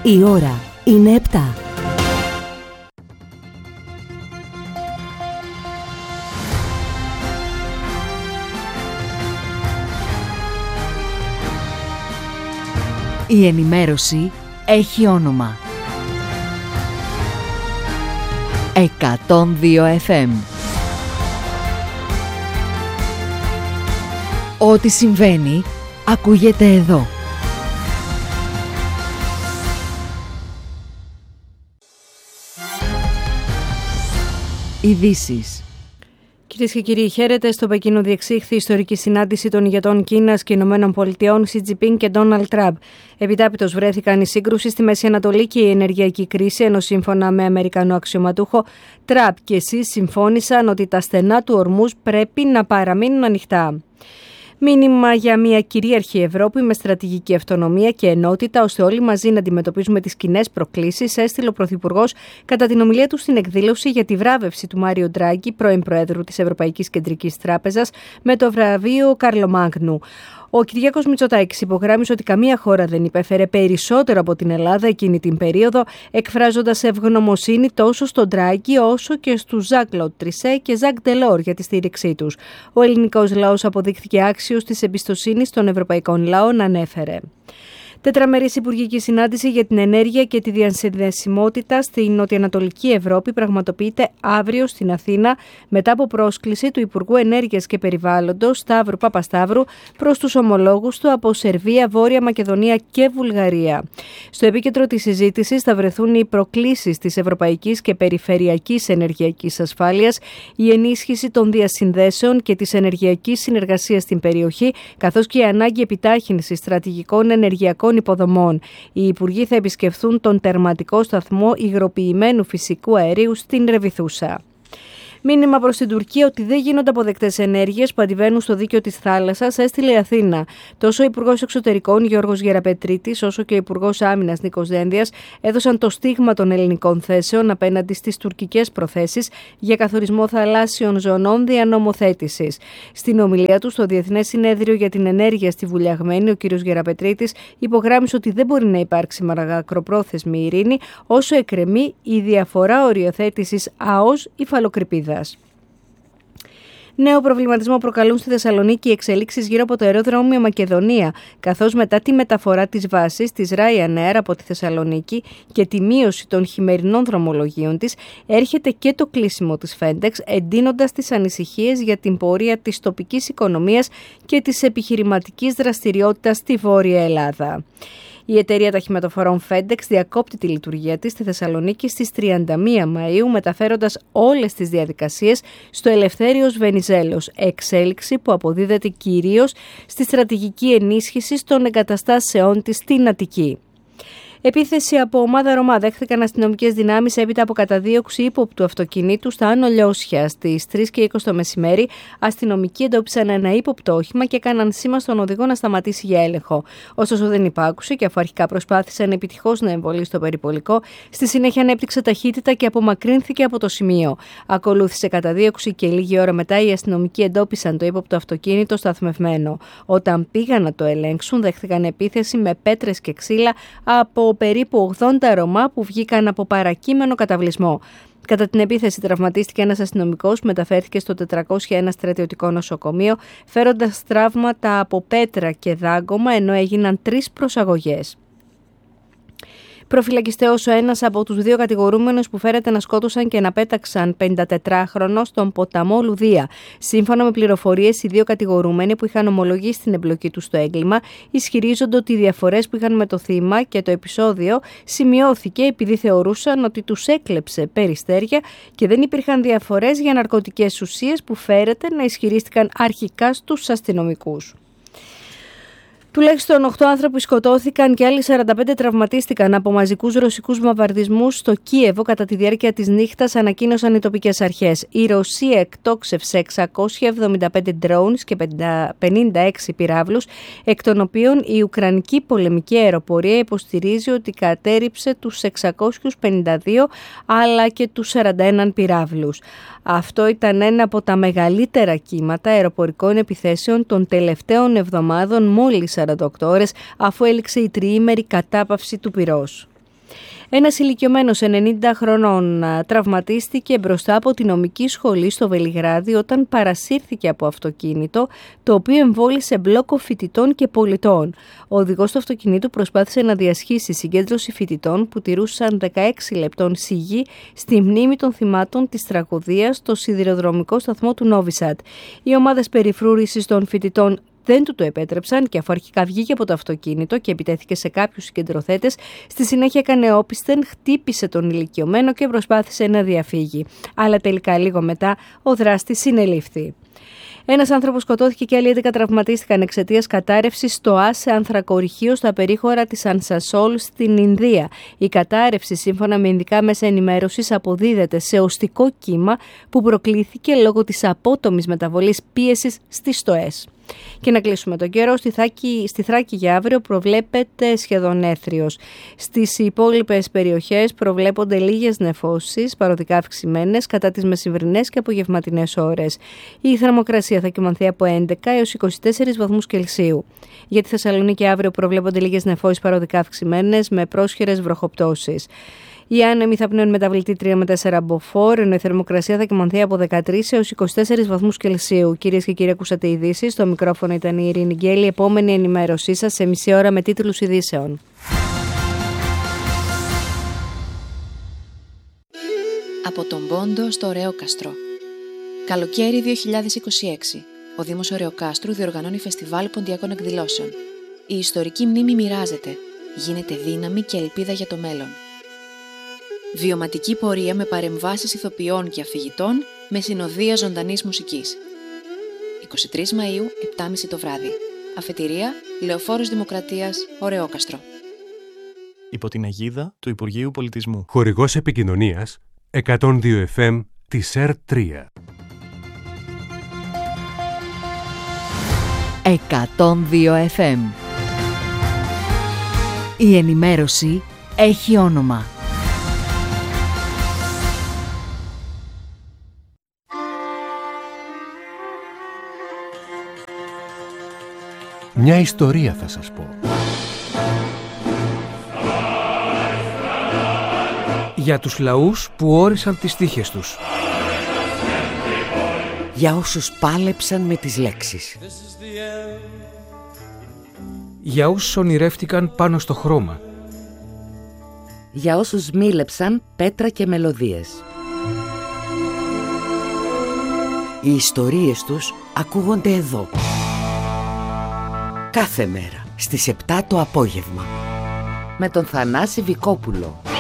Η ώρα είναι 7. Η ενημέρωση έχει όνομα. 102 FM. Ό,τι συμβαίνει, ακούγεται εδώ. Ειδήσεις. Κυρίες και κύριοι, χαίρετε. Στο Πεκίνο διεξήχθη η ιστορική συνάντηση των ηγετών Κίνας και Ηνωμένων Πολιτειών, Σι Τζινπίνγκ και Ντόναλντ Τραμπ. Επιτάπητος βρέθηκαν η σύγκρουση στη Μέση Ανατολή και η ενεργειακή κρίση, ενώ σύμφωνα με Αμερικανό αξιωματούχο, Τραμπ και Σι συμφώνησαν ότι τα στενά του ορμούς πρέπει να παραμείνουν ανοιχτά. Μήνυμα για μια κυρίαρχη Ευρώπη με στρατηγική αυτονομία και ενότητα, ώστε όλοι μαζί να αντιμετωπίζουμε τις κοινές προκλήσεις, έστειλε ο Πρωθυπουργός κατά την ομιλία του στην εκδήλωση για τη βράβευση του Μάριο Ντράγκη, πρώην Προέδρου της Ευρωπαϊκής Κεντρικής Τράπεζας, με το βραβείο Καρλομάγνου. Ο Κυριάκος Μητσοτάκης υπογράμμισε ότι καμία χώρα δεν υπέφερε περισσότερο από την Ελλάδα εκείνη την περίοδο, εκφράζοντας ευγνωμοσύνη τόσο στον Ντράγκη όσο και στους Ζακ Κλοντ Τρισέ και Ζακ Ντελόρ για τη στήριξή τους. Ο ελληνικός λαός αποδείχθηκε άξιος της εμπιστοσύνης των ευρωπαϊκών λαών, ανέφερε. Τετραμερής υπουργική συνάντηση για την ενέργεια και τη διασυνδεσιμότητα στην νοτιοανατολική Ευρώπη πραγματοποιείται αύριο στην Αθήνα μετά από πρόσκληση του Υπουργού Ενέργειας και Περιβάλλοντος Σταύρου Παπασταύρου προς τους ομολόγους του από Σερβία, Βόρεια Μακεδονία και Βουλγαρία. Στο επίκεντρο της συζήτησης θα βρεθούν οι προκλήσεις της ευρωπαϊκής και περιφερειακής ενεργειακής ασφάλειας, η ενίσχυση των διασυνδέσεων και της ενεργειακής συνεργασίας στην περιοχή, καθώς και η ανάγκη επιτάχυνσης στρατηγικών ενεργειακών υποδομών. Οι υπουργοί θα επισκεφθούν τον τερματικό σταθμό υγροποιημένου φυσικού αερίου στην Ρεβιθούσα. Μήνυμα προς την Τουρκία ότι δεν γίνονται αποδεκτές ενέργειες που αντιβαίνουν στο δίκαιο της θάλασσας, έστειλε η Αθήνα. Τόσο ο Υπουργός Εξωτερικών Γιώργος Γεραπετρίτης, όσο και ο Υπουργός Άμυνας Νίκος Δένδιας έδωσαν το στίγμα των ελληνικών θέσεων απέναντι στις τουρκικές προθέσεις για καθορισμό θαλάσσιων ζωνών δια νομοθέτησης. Στην ομιλία του στο Διεθνές Συνέδριο για την Ενέργεια στη Βουλιαγμένη, ο κ. Γεραπετρίτης υπογράμμισε ότι δεν μπορεί να υπάρξει μακροπρόθεσμη ειρήνη όσο εκκρεμεί η διαφορά οριοθέτησης ΑΟΣ υφαλοκρηπίδα. Νέο προβληματισμό προκαλούν στη Θεσσαλονίκη οι εξελίξεις γύρω από το αεροδρόμιο Μακεδονία, καθώς μετά τη μεταφορά της βάσης της Ryanair από τη Θεσσαλονίκη και τη μείωση των χειμερινών δρομολογίων της, έρχεται και το κλείσιμο της FedEx, εντείνοντας τις ανησυχίες για την πορεία της τοπικής οικονομίας και της επιχειρηματικής δραστηριότητας στη Βόρεια Ελλάδα. Η εταιρεία ταχυμεταφορών FedEx διακόπτει τη λειτουργία της στη Θεσσαλονίκη στις 31 Μαΐου, μεταφέροντας όλες τις διαδικασίες στο Ελευθέριος Βενιζέλος, εξέλιξη που αποδίδεται κυρίως στη στρατηγική ενίσχυση των εγκαταστάσεών της στην Αττική. Επίθεση από ομάδα Ρωμά δέχθηκαν αστυνομικές δυνάμεις έπειτα από καταδίωξη ύποπτου αυτοκινήτου στα Άνω Λιώσια. Στις 3:20 το μεσημέρι, αστυνομικοί εντόπισαν ένα ύποπτο όχημα και έκαναν σήμα στον οδηγό να σταματήσει για έλεγχο. Ωστόσο δεν υπάκουσε και αφού αρχικά προσπάθησαν επιτυχώς να εμβολήσει το περιπολικό, στη συνέχεια ανέπτυξε ταχύτητα και απομακρύνθηκε από το σημείο. Ακολούθησε καταδίωξη και λίγη ώρα μετά οι αστυνομικοί εντόπισαν το ύποπτο αυτοκίνητο σταθμευμένο. Όταν πήγαν να το ελέγξουν, δέχθηκαν επίθεση με πέτρες και ξύλα από περίπου 80 Ρωμά που βγήκαν από παρακείμενο καταβλισμό. Κατά την επίθεση τραυματίστηκε ένας αστυνομικός που μεταφέρθηκε στο 401 στρατιωτικό νοσοκομείο, φέροντας τραύματα από πέτρα και δάγκωμα, ενώ έγιναν 3 προσαγωγές. Προφυλακιστέος ο ένας από τους 2 κατηγορούμενους που φέρεται να σκότωσαν και να πέταξαν 54χρονο στον ποταμό Λουδία. Σύμφωνα με πληροφορίες, οι 2 κατηγορούμενοι που είχαν ομολογήσει την εμπλοκή τους στο έγκλημα ισχυρίζονται ότι οι διαφορές που είχαν με το θύμα και το επεισόδιο σημειώθηκε επειδή θεωρούσαν ότι τους έκλεψε περιστέρια και δεν υπήρχαν διαφορές για ναρκωτικές ουσίες που φέρεται να ισχυρίστηκαν αρχικά στους αστυνομικούς. Τουλάχιστον 8 άνθρωποι σκοτώθηκαν και άλλοι 45 τραυματίστηκαν από μαζικούς ρωσικούς βομβαρδισμούς στο Κίεβο κατά τη διάρκεια της νύχτας, ανακοίνωσαν οι τοπικές αρχές. Η Ρωσία εκτόξευσε 675 drones και 56 πυράβλους, εκ των οποίων η Ουκρανική πολεμική αεροπορία υποστηρίζει ότι κατέρριψε τους 652 αλλά και τους 41 πυράβλους. Αυτό ήταν ένα από τα μεγαλύτερα κύματα αεροπορικών επιθέσεων των τελευταίων εβδομάδων, μόλις 48 ώρες αφού έληξε η τριήμερη κατάπαυση του πυρός. Ένας ηλικιωμένος 90 χρονών τραυματίστηκε μπροστά από τη νομική σχολή στο Βελιγράδι όταν παρασύρθηκε από αυτοκίνητο, το οποίο εμβόλισε μπλόκο φοιτητών και πολιτών. Ο οδηγός του αυτοκινήτου προσπάθησε να διασχίσει συγκέντρωση φοιτητών που τηρούσαν 16 λεπτών σιγή στη μνήμη των θυμάτων της τραγωδίας στο σιδηροδρομικό σταθμό του Νόβι Σαντ. Οι ομάδες περιφρούρησης των φοιτητών δεν του το επέτρεψαν και αφού αρχικά βγήκε από το αυτοκίνητο και επιτέθηκε σε κάποιους συγκεντρωθέτες, στη συνέχεια έκανε όπισθεν, χτύπησε τον ηλικιωμένο και προσπάθησε να διαφύγει. Αλλά τελικά λίγο μετά ο δράστης συνελήφθη. Ένας άνθρωπος σκοτώθηκε και άλλοι 11 τραυματίστηκαν εξαιτίας κατάρρευσης στο άσε ανθρακορυχείο στα περίχωρα της Ανσασόλ στην Ινδία. Η κατάρρευση, σύμφωνα με ινδικά μέσα ενημέρωσης, αποδίδεται σε οστικό κύμα που προκλήθηκε λόγω της απότομης μεταβολής πίεσης στις στοές. Και να κλείσουμε τον καιρό. Στη Θράκη για αύριο προβλέπεται σχεδόν έθριος. Στις υπόλοιπες περιοχές προβλέπονται λίγες νεφώσεις, παροδικά αυξημένες, κατά τις μεσημβρινές και απογευματινές ώρες. Η θερμοκρασία θα κυμανθεί από 11 έως 24 βαθμούς Κελσίου. Για τη Θεσσαλονίκη αύριο προβλέπονται λίγες νεφώσεις, παροδικά αυξημένες, με πρόσχερες βροχοπτώσεις. Οι άνεμοι θα πνέουν μεταβλητή 3 με 4 μποφόρ, ενώ η θερμοκρασία θα κυμανθεί από 13 έως 24 βαθμούς Κελσίου. Κυρίες και κύριοι, ακούσατε ειδήσεις. Στο μικρόφωνο ήταν η Ειρήνη Γκέλη. Επόμενη ενημέρωσή σας σε μισή ώρα με τίτλους ειδήσεων. Από τον Πόντο στο Ωρεόκαστρο. Καλοκαίρι 2026. Ο Δήμος Ωρεοκάστρου διοργανώνει φεστιβάλ ποντιακών εκδηλώσεων. Η ιστορική μνήμη μοιράζεται. Γίνεται δύναμη και ελπίδα για το μέλλον. Βιωματική πορεία με παρεμβάσεις ηθοποιών και αφηγητών με συνοδεία ζωντανής μουσικής. 23 Μαΐου, 7.30 το βράδυ. Αφετηρία, Λεωφόρος Δημοκρατίας, Ωρεόκαστρο. Υπό την αιγίδα του Υπουργείου Πολιτισμού. Χορηγός επικοινωνίας 102 FM της ΕΡΤ3. 102 FM. Η ενημέρωση έχει όνομα. Μια ιστορία θα σας πω. Για τους λαούς που όρισαν τις τύχες τους. Για όσους πάλεψαν με τις λέξεις. Για όσους ονειρεύτηκαν πάνω στο χρώμα. Για όσους μίλεψαν πέτρα και μελωδίες. Οι ιστορίες τους ακούγονται εδώ. Κάθε μέρα στις 7 το απόγευμα. Με τον Θανάση Βικόπουλο.